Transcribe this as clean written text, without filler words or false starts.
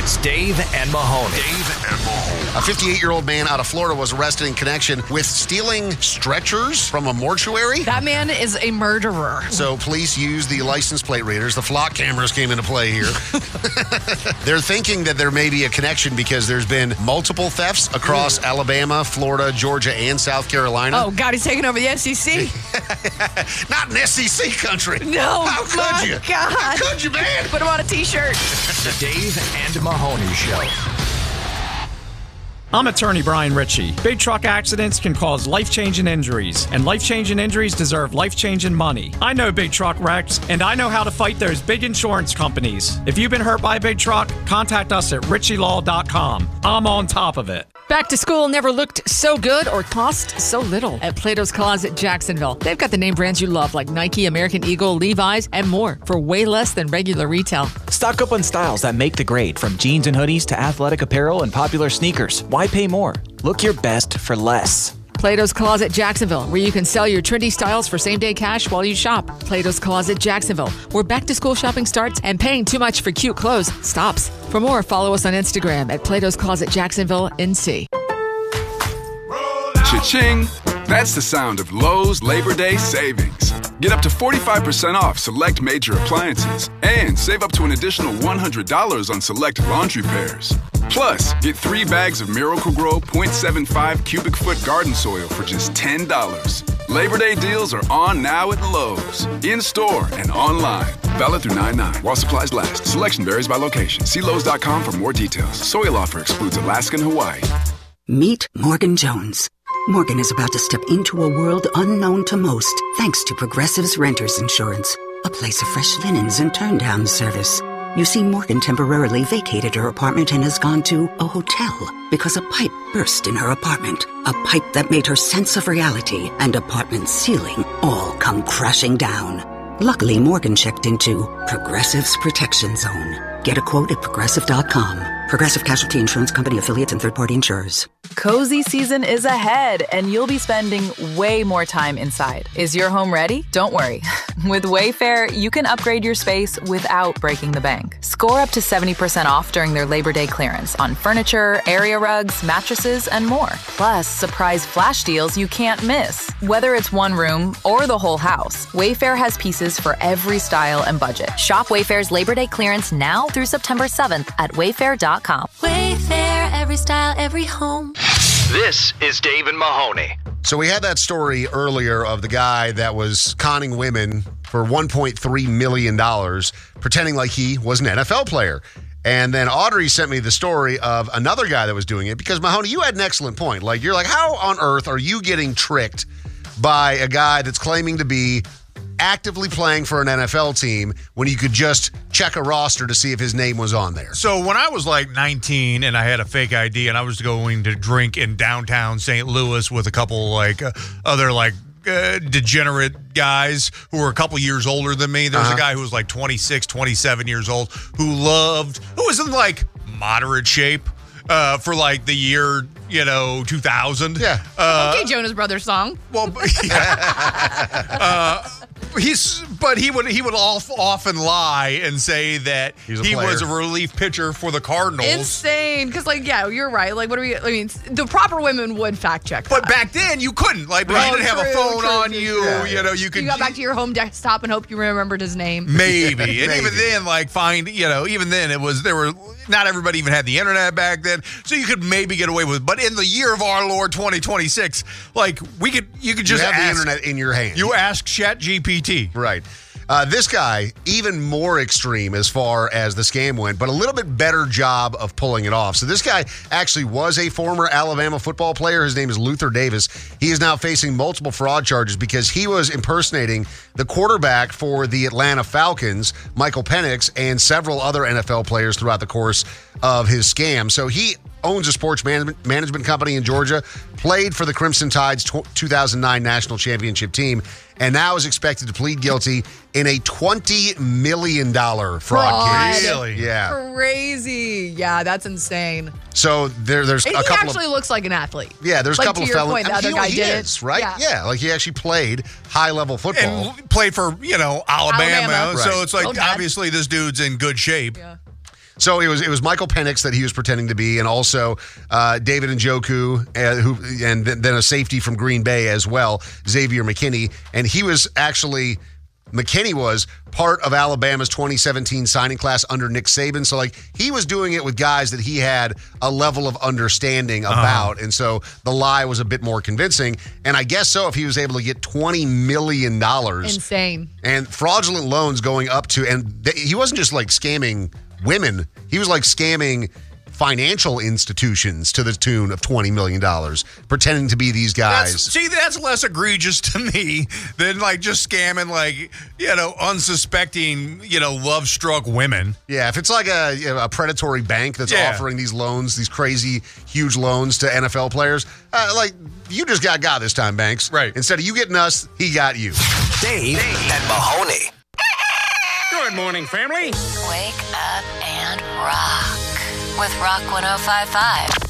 is Dave and Mahoney. A 58-year-old man out of Florida was arrested in connection with stealing stretchers from a mortuary. That man is a murderer. So police used the license plate readers. The flock cameras came into play here. They're thinking that there may be a connection because there's been multiple thefts across Alabama, Florida, Georgia, and South Carolina. Oh, God, he's taking over the SEC. Not an SEC country. No, How could my you? God. How could you, man? Put him on a T-shirt. The Dave and Mahoney Show. I'm attorney Brian Ritchie. Big truck accidents can cause life-changing injuries, and life-changing injuries deserve life-changing money. I know big truck wrecks, and I know how to fight those big insurance companies. If you've been hurt by a big truck, contact us at ritchielaw.com. I'm on top of it. Back to school never looked so good or cost so little at Plato's Closet Jacksonville. They've got the name brands you love like Nike, American Eagle, Levi's, and more for way less than regular retail. Stock up on styles that make the grade, from jeans and hoodies to athletic apparel and popular sneakers. Why pay more? Look your best for less. Plato's Closet Jacksonville, where you can sell your trendy styles for same-day cash while you shop. Plato's Closet Jacksonville, where back-to-school shopping starts and paying too much for cute clothes stops. For more, follow us on Instagram at Plato's Closet Jacksonville NC. Cha-ching! That's the sound of Lowe's Labor Day savings. Get up to 45% off select major appliances and save up to an additional $100 on select laundry pairs. Plus, get 3 bags of Miracle-Gro 0.75 cubic foot garden soil for just $10. Labor Day deals are on now at Lowe's, in-store and online. Valid through 9/9 while supplies last. Selection varies by location. See Lowe's.com for more details. Soil offer excludes Alaska and Hawaii. Meet Morgan Jones. Morgan is about to step into a world unknown to most, thanks to Progressive's Renters Insurance, a place of fresh linens and turn-down service. You see, Morgan temporarily vacated her apartment and has gone to a hotel because a pipe burst in her apartment. A pipe that made her sense of reality and apartment ceiling all come crashing down. Luckily, Morgan checked into Progressive's Protection Zone. Get a quote at Progressive.com. Progressive Casualty Insurance Company affiliates and third-party insurers. Cozy season is ahead, and you'll be spending way more time inside. Is your home ready? Don't worry. With Wayfair, you can upgrade your space without breaking the bank. Score up to 70% off during their Labor Day clearance on furniture, area rugs, mattresses, and more. Plus, surprise flash deals you can't miss. Whether it's one room or the whole house, Wayfair has pieces for every style and budget. Shop Wayfair's Labor Day clearance now through September 7th at Wayfair.com. Wayfair, every style, every home. This is Dave and Mahoney. So we had that story earlier of the guy that was conning women for $1.3 million, pretending like he was an NFL player. And then Audrey sent me the story of another guy that was doing it because, Mahoney, you had an excellent point. Like, you're like, how on earth are you getting tricked by a guy that's claiming to be actively playing for an NFL team when you could just check a roster to see if his name was on there? So when I was like 19 and I had a fake ID and I was going to drink in downtown St. Louis with a couple other degenerate guys who were a couple years older than me. There was a guy who was like 26, 27 years old who was in like moderate shape for like the year 2000. Yeah. Okay, Jonas Brothers song. Well, he would often lie and say that he was a relief pitcher for the Cardinals. Insane, because you're right. Like, what are we? I mean, the proper women would fact check that. But back then you couldn't. Like, you didn't have a phone on you. Yeah. You could. You got back to your home desktop and hope you remembered his name. Maybe, and even then, even then not everybody even had the internet back then, so you could maybe get away with it. But in the year of our Lord 2026, you could just have ask, the internet in your hand. You ask ChatGPT. Right. This guy, even more extreme as far as the scam went, but a little bit better job of pulling it off. So this guy actually was a former Alabama football player. His name is Luther Davis. He is now facing multiple fraud charges because he was impersonating the quarterback for the Atlanta Falcons, Michael Penix, and several other NFL players throughout the course of his scam. So he owns a sports management company in Georgia, played for the Crimson Tide's 2009 national championship team, and now is expected to plead guilty in a $20 million fraud case. Really? Yeah. Crazy. Yeah, that's insane. So there's a he couple actually looks like an athlete. Yeah, there's a couple of felonies. Point, the other guy he did is, right? Yeah. Like he actually played high-level football. And played for, Alabama. Alabama. So Right. it's like, obviously, this dude's in good shape. Yeah. So it was Michael Penix that he was pretending to be, and also David Njoku, and then a safety from Green Bay as well, Xavier McKinney. And McKinney was part of Alabama's 2017 signing class under Nick Saban. So, he was doing it with guys that he had a level of understanding about. And so the lie was a bit more convincing. And I guess so, if he was able to get $20 million. Insane. And fraudulent loans going up to, and he wasn't just scamming women. He was scamming financial institutions to the tune of $20 million, pretending to be these guys. That's less egregious to me than just scamming unsuspecting love-struck women. Yeah, if it's a predatory bank that's offering these loans, these crazy huge loans to NFL players, you just got this time, Banks. Right. Instead of you getting us, he got you. Dave and Mahoney. Good morning, family. Wake up and rock with Rock 105.5.